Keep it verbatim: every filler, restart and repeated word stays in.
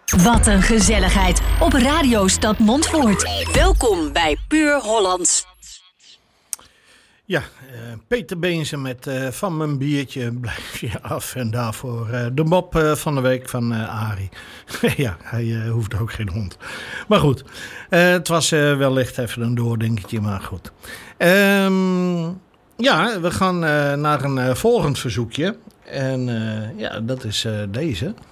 Wat een gezelligheid op Radio Stad Montfoort. Welkom bij Puur Hollands. Ja, uh, Peter Beense met uh, Van mijn biertje blijf je af. En daarvoor uh, de mop uh, van de week van uh, Arie. Ja, hij uh, hoeft ook geen hond. Maar goed, uh, het was uh, wellicht even een doordenketje, maar goed. Um, ja, we gaan uh, naar een uh, volgend verzoekje. En uh, ja, dat is uh, deze.